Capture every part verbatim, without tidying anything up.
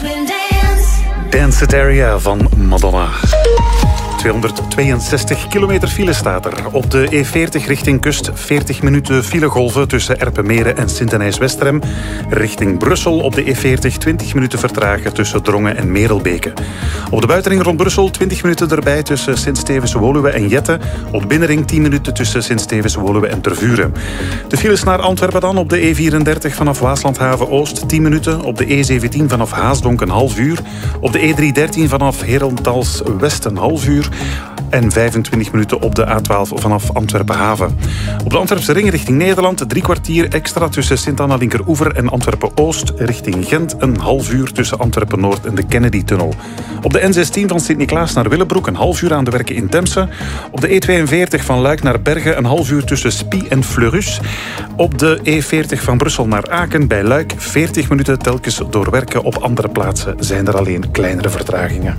Dance Area van Madonna. tweehonderdtweeënzestig kilometer file staat er. Op de E veertig richting kust veertig minuten filegolven tussen Erpenmeren en Sint-Denijs-Westrem. Richting Brussel op de E veertig twintig minuten vertragen tussen Drongen en Merelbeke. Op de buitenring rond Brussel twintig minuten erbij tussen Sint-Stevens-Woluwe en Jette. Op de binnenring tien minuten tussen Sint-Stevens-Woluwe en Tervuren. De files naar Antwerpen dan op de E vierendertig vanaf Waaslandhaven Oost tien minuten. Op de E zeventien vanaf Haasdonk een half uur. Op de E driehonderddertien vanaf Herentals West een half uur. En vijfentwintig minuten op de A twaalf vanaf Antwerpen-Haven. Op de Antwerpse ring richting Nederland drie kwartier extra tussen Sint-Anna-Linkeroever en Antwerpen-Oost. Richting Gent een half uur tussen Antwerpen-Noord en de Kennedy-tunnel. Op de N zestien van Sint-Niklaas naar Willebroek een half uur aan de werken in Temse. Op de E tweeënveertig van Luik naar Bergen een half uur tussen Spie en Fleurus. Op de E veertig van Brussel naar Aken bij Luik veertig minuten telkens doorwerken. Op andere plaatsen zijn er alleen kleinere vertragingen.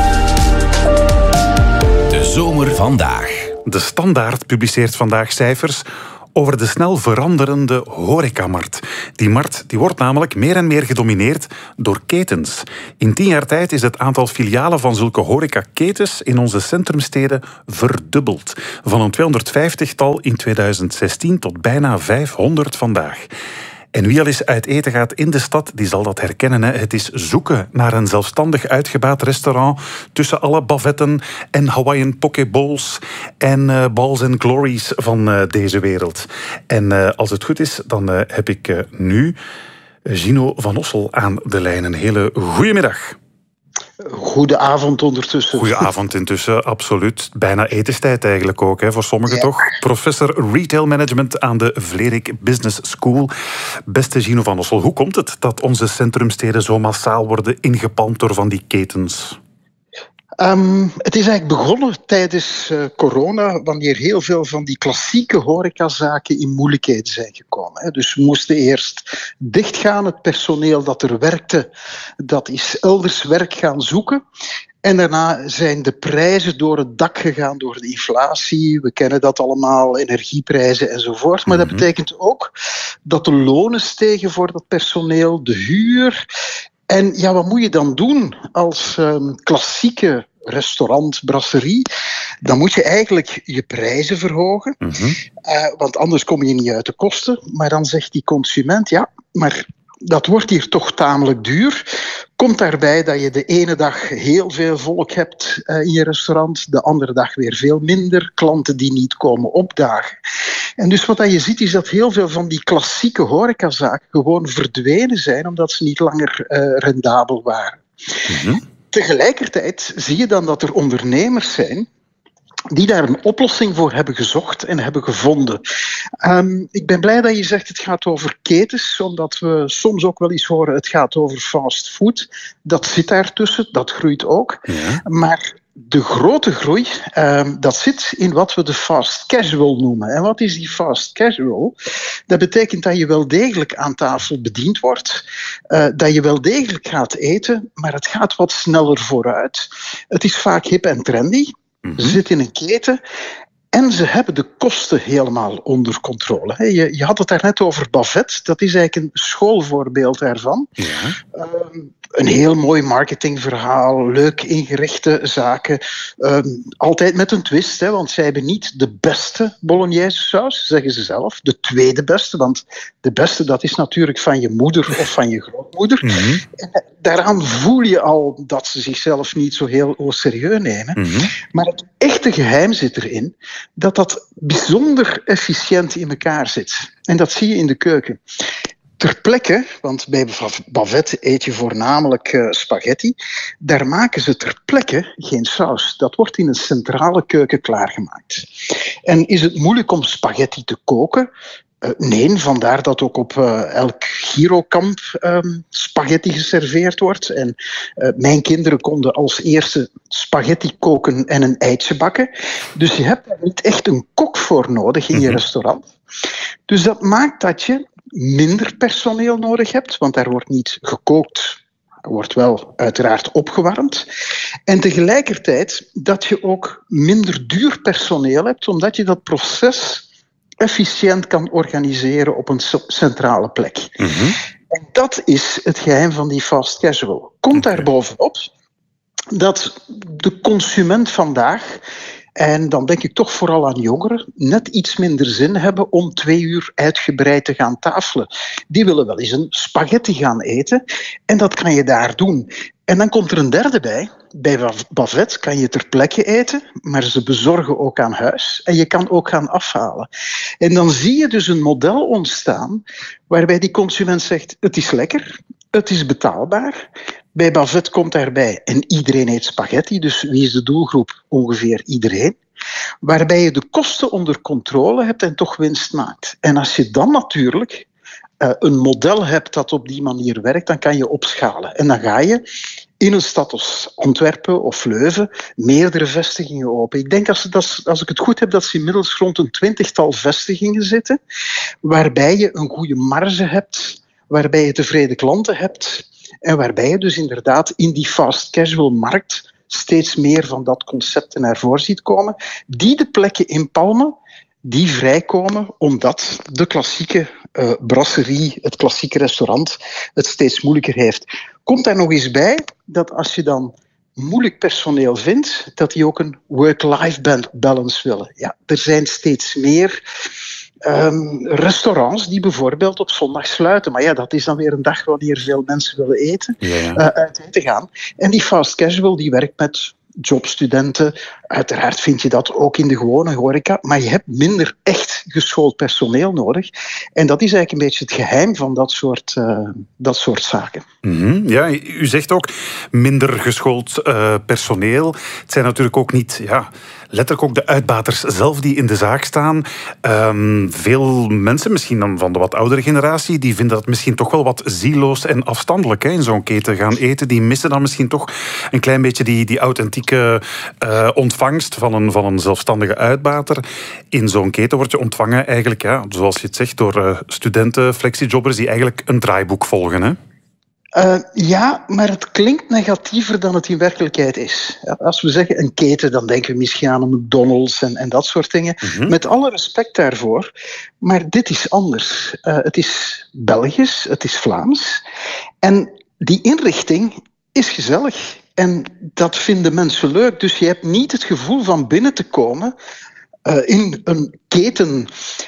De zomer vandaag. De Standaard publiceert vandaag cijfers over de snel veranderende horecamarkt. Die markt die wordt namelijk meer en meer gedomineerd door ketens. In tien jaar tijd is het aantal filialen van zulke horecaketens in onze centrumsteden verdubbeld. Van een tweehonderdvijftigtal in tweeduizend zestien tot bijna vijfhonderd vandaag. En wie al eens uit eten gaat in de stad, die zal dat herkennen. Hè. Het is zoeken naar een zelfstandig uitgebaat restaurant tussen alle bavetten en Hawaiian poke bowls en uh, balls and glories van uh, deze wereld. En uh, als het goed is, dan uh, heb ik uh, nu Gino van Ossel aan de lijn. Een hele goedemiddag. Goedenavond ondertussen. Goedenavond intussen, absoluut. Bijna etenstijd eigenlijk ook, hè, voor sommigen ja. toch. Professor Retail Management aan de Vlerik Business School. Beste Gino van Ossel, hoe komt het dat onze centrumsteden zo massaal worden ingepalmd door van die ketens? Um, het is eigenlijk begonnen tijdens uh, corona, wanneer heel veel van die klassieke horecazaken in moeilijkheden zijn gekomen. Hè. Dus we moesten eerst dichtgaan. Het personeel dat er werkte, dat is elders werk gaan zoeken. En daarna zijn de prijzen door het dak gegaan door de inflatie. We kennen dat allemaal, energieprijzen enzovoort. Maar dat betekent ook dat de lonen stegen voor dat personeel, de huur. En ja, wat moet je dan doen als um, klassieke restaurant, brasserie? Dan moet je eigenlijk je prijzen verhogen. Mm-hmm. Uh, want anders kom je niet uit de kosten. Maar dan zegt die consument, ja, maar dat wordt hier toch tamelijk duur. Komt daarbij dat je de ene dag heel veel volk hebt uh, in je restaurant, de andere dag weer veel minder, klanten die niet komen opdagen. En dus wat je ziet is dat heel veel van die klassieke horecazaken gewoon verdwenen zijn, omdat ze niet langer uh, rendabel waren. Mm-hmm. Tegelijkertijd zie je dan dat er ondernemers zijn die daar een oplossing voor hebben gezocht en hebben gevonden. Um, ik ben blij dat je zegt het gaat over ketens, omdat we soms ook wel eens horen het gaat over fast food. Dat zit daartussen, dat groeit ook. Ja. Maar de grote groei, um, dat zit in wat we de fast casual noemen. En wat is die fast casual? Dat betekent dat je wel degelijk aan tafel bediend wordt, uh, dat je wel degelijk gaat eten, maar het gaat wat sneller vooruit. Het is vaak hip en trendy. Mm-hmm. Ze zitten in een keten en ze hebben de kosten helemaal onder controle. Je, je had het daarnet over Bavet, dat is eigenlijk een schoolvoorbeeld daarvan. Ja. Um, een heel mooi marketingverhaal, leuk ingerichte zaken. Um, altijd met een twist, hè, want zij hebben niet de beste bolognese saus, zeggen ze zelf. De tweede beste, want de beste dat is natuurlijk van je moeder of van je grootmoeder. Mm-hmm. En daaraan voel je al dat ze zichzelf niet zo heel au serieus nemen. Mm-hmm. Maar het echte geheim zit erin dat dat bijzonder efficiënt in elkaar zit. En dat zie je in de keuken. Ter plekke, want bij Bavet eet je voornamelijk uh, spaghetti, daar maken ze ter plekke geen saus. Dat wordt in een centrale keuken klaargemaakt. En is het moeilijk om spaghetti te koken? Uh, nee, vandaar dat ook op uh, elk gyrokamp um, spaghetti geserveerd wordt. En uh, mijn kinderen konden als eerste spaghetti koken en een eitje bakken. Dus je hebt daar niet echt een kok voor nodig in je mm-hmm. restaurant. Dus dat maakt dat je minder personeel nodig hebt, want daar wordt niet gekookt. Er wordt wel uiteraard opgewarmd. En tegelijkertijd dat je ook minder duur personeel hebt, omdat je dat proces efficiënt kan organiseren op een centrale plek. Mm-hmm. En dat is het geheim van die fast casual. Komt daar bovenop dat de consument vandaag, en dan denk ik toch vooral aan jongeren, net iets minder zin hebben om twee uur uitgebreid te gaan tafelen. Die willen wel eens een spaghetti gaan eten en dat kan je daar doen. En dan komt er een derde bij. Bij Bavet kan je ter plekke eten, maar ze bezorgen ook aan huis. En je kan ook gaan afhalen. En dan zie je dus een model ontstaan waarbij die consument zegt, het is lekker, het is betaalbaar. Bij Bavet komt daarbij, en iedereen eet spaghetti, dus wie is de doelgroep? Ongeveer iedereen. Waarbij je de kosten onder controle hebt en toch winst maakt. En als je dan natuurlijk uh, een model hebt dat op die manier werkt, dan kan je opschalen. En dan ga je in een stad als Antwerpen of Leuven meerdere vestigingen open. Ik denk, als, dat, als ik het goed heb, dat ze inmiddels rond een twintigtal vestigingen zitten, waarbij je een goede marge hebt, waarbij je tevreden klanten hebt en waarbij je dus inderdaad in die fast casual markt steeds meer van dat concept naar voren ziet komen, die de plekken inpalmen die vrijkomen omdat de klassieke uh, brasserie, het klassieke restaurant, het steeds moeilijker heeft. Komt daar nog eens bij dat als je dan moeilijk personeel vindt, dat die ook een work-life balance willen. Ja, er zijn steeds meer Um, restaurants die bijvoorbeeld op zondag sluiten. Maar ja, dat is dan weer een dag wanneer veel mensen willen eten, ja, ja. Uh, uit eten gaan. En die fast casual die werkt met jobstudenten. Uiteraard vind je dat ook in de gewone horeca, maar je hebt minder echt geschoold personeel nodig. En dat is eigenlijk een beetje het geheim van dat soort, uh, dat soort zaken. Mm-hmm. Ja, u zegt ook minder geschoold uh, personeel. Het zijn natuurlijk ook niet, ja, letterlijk ook de uitbaters zelf die in de zaak staan. Um, veel mensen, misschien dan van de wat oudere generatie, die vinden dat misschien toch wel wat zieloos en afstandelijk, hè, in zo'n keten gaan eten. Die missen dan misschien toch een klein beetje die, die authentieke uh, ontvangst van een, van een zelfstandige uitbater. In zo'n keten word je ontvangen eigenlijk, ja, zoals je het zegt, door uh, studenten, flexijobbers die eigenlijk een draaiboek volgen, hè? Uh, ja, maar het klinkt negatiever dan het in werkelijkheid is. Als we zeggen een keten, dan denken we misschien aan een McDonald's en, en dat soort dingen. Mm-hmm. Met alle respect daarvoor. Maar dit is anders. Uh, het is Belgisch, het is Vlaams. En die inrichting is gezellig. En dat vinden mensen leuk. Dus je hebt niet het gevoel van binnen te komen uh, in een keten.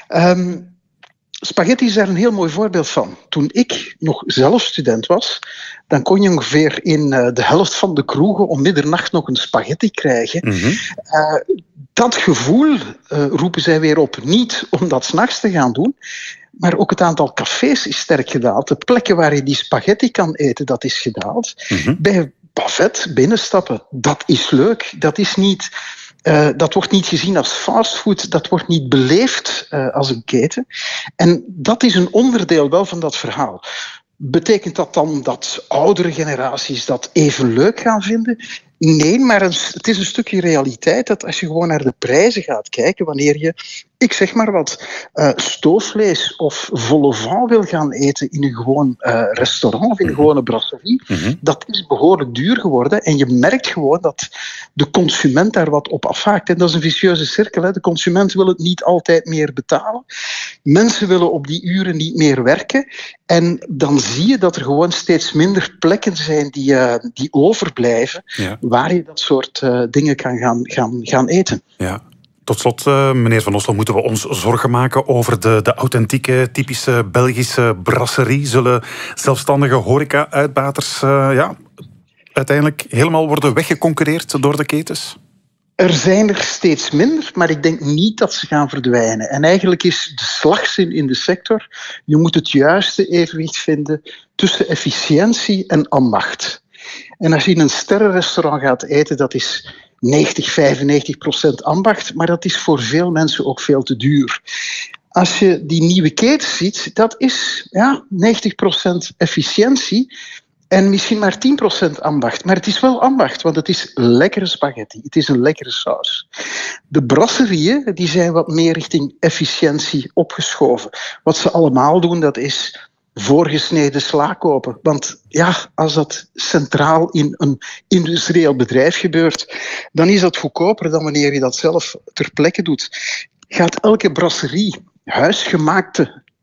Um, Spaghetti is daar een heel mooi voorbeeld van. Toen ik nog zelf student was, dan kon je ongeveer in uh, de helft van de kroegen om middernacht nog een spaghetti krijgen. Mm-hmm. Uh, dat gevoel uh, roepen zij weer op. Niet om dat 's nachts te gaan doen, maar ook het aantal cafés is sterk gedaald. De plekken waar je die spaghetti kan eten, dat is gedaald. Mm-hmm. Bij Bavet binnenstappen, dat is leuk. Dat is niet... Uh, dat wordt niet gezien als fastfood, dat wordt niet beleefd uh, als een keten. En dat is een onderdeel wel van dat verhaal. Betekent dat dan dat oudere generaties dat even leuk gaan vinden? Nee, maar een, het is een stukje realiteit dat als je gewoon naar de prijzen gaat kijken, wanneer je, ik zeg maar wat, uh, stoofvlees of vol au vent wil gaan eten in een gewoon uh, restaurant of in een gewone brasserie, mm-hmm. dat is behoorlijk duur geworden. En je merkt gewoon dat de consument daar wat op afhaakt. En dat is een vicieuze cirkel. Hè. De consument wil het niet altijd meer betalen. Mensen willen op die uren niet meer werken. En dan zie je dat er gewoon steeds minder plekken zijn die, uh, die overblijven, ja, waar je dat soort uh, dingen kan gaan, gaan, gaan eten. Ja. Tot slot, uh, meneer Van Oslo, moeten we ons zorgen maken over de, de authentieke, typische Belgische brasserie? Zullen zelfstandige horeca-uitbaters uh, ja, uiteindelijk helemaal worden weggeconcurreerd door de ketens? Er zijn er steeds minder, maar ik denk niet dat ze gaan verdwijnen. En eigenlijk is de slagzin in de sector, je moet het juiste evenwicht vinden tussen efficiëntie en ambacht. En als je in een sterrenrestaurant gaat eten, dat is negentig, vijfennegentig procent ambacht, maar dat is voor veel mensen ook veel te duur. Als je die nieuwe ketens ziet, dat is ja, negentig procent efficiëntie en misschien maar tien procent ambacht. Maar het is wel ambacht, want het is lekkere spaghetti. Het is een lekkere saus. De brasserieën die zijn wat meer richting efficiëntie opgeschoven. Wat ze allemaal doen, dat is voorgesneden sla kopen. Want ja, als dat centraal in een industrieel bedrijf gebeurt, dan is dat goedkoper dan wanneer je dat zelf ter plekke doet. Gaat elke brasserie huisgemaakte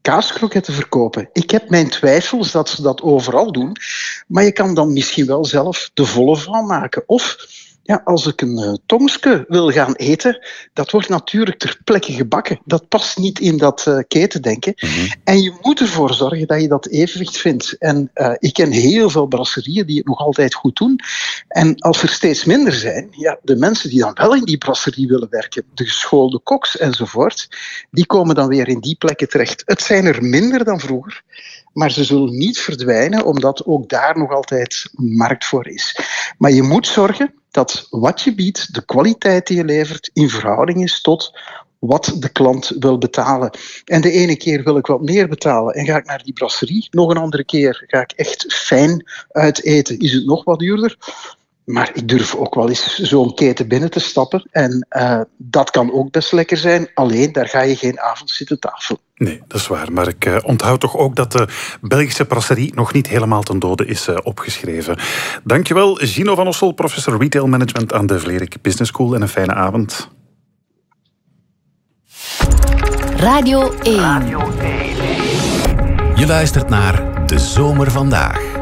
kaaskroketten verkopen. Ik heb mijn twijfels dat ze dat overal doen, maar je kan dan misschien wel zelf de volle van maken. Of ja, als ik een uh, tongske wil gaan eten, dat wordt natuurlijk ter plekke gebakken. Dat past niet in dat uh, ketendenken. Mm-hmm. En je moet ervoor zorgen dat je dat evenwicht vindt. En uh, ik ken heel veel brasserieën die het nog altijd goed doen. En als er steeds minder zijn, ja, de mensen die dan wel in die brasserie willen werken, de geschoolde koks enzovoort, die komen dan weer in die plekken terecht. Het zijn er minder dan vroeger, maar ze zullen niet verdwijnen, omdat ook daar nog altijd markt voor is. Maar je moet zorgen dat wat je biedt, de kwaliteit die je levert, in verhouding is tot wat de klant wil betalen. En de ene keer wil ik wat meer betalen en ga ik naar die brasserie. Nog een andere keer ga ik echt fijn uit eten. Is het nog wat duurder? Maar ik durf ook wel eens zo'n keten binnen te stappen. En uh, dat kan ook best lekker zijn. Alleen, daar ga je geen avond zitten tafelen. Nee, dat is waar. Maar ik uh, onthoud toch ook dat de Belgische brasserie nog niet helemaal ten dode is uh, opgeschreven. Dankjewel, Gino van Ossel, professor Retail Management aan de Vlerik Business School. En een fijne avond. Radio één. Je luistert naar De Zomer Vandaag.